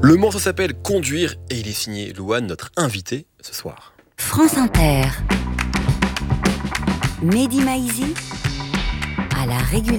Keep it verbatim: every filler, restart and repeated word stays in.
Le morceau s'appelle Conduire et il est signé Louane, notre invité ce soir. France Inter. Mehdi Maizi à la régulière.